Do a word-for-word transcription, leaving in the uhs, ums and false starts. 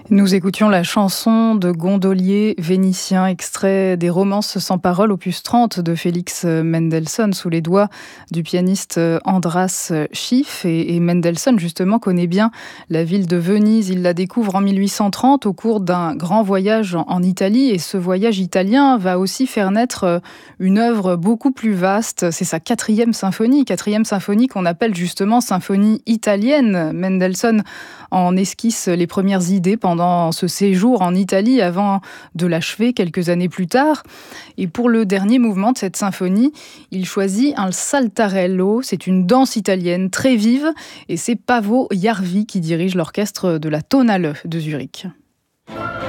Nous écoutions la chanson de Gondolier vénitien, extrait des Romances sans parole, opus trente de Félix Mendelssohn, sous les doigts du pianiste Andras Schiff. Et, et Mendelssohn, justement, connaît bien la ville de Venise. Il la découvre en mille huit cent trente au cours d'un grand voyage en, en Italie. Et ce voyage italien va aussi faire naître une œuvre beaucoup plus vaste. C'est sa quatrième symphonie, quatrième symphonie qu'on appelle justement symphonie italienne. Mendelssohn en esquisse les premières idées pendant ce séjour en Italie avant de l'achever quelques années plus tard. Et pour le dernier mouvement de cette symphonie, il choisit un saltarello. C'est une danse italienne très vive et c'est Paavo Järvi qui dirige l'orchestre de la Tonhalle de Zurich.